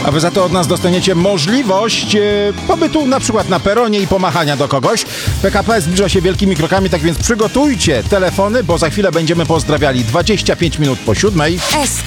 A wy za to od nas dostaniecie możliwość pobytu na przykład na peronie i pomachania do kogoś. PKP zbliża się wielkimi krokami, tak więc przygotujcie telefony, bo za chwilę będziemy pozdrawiali 25 minut po 7. SK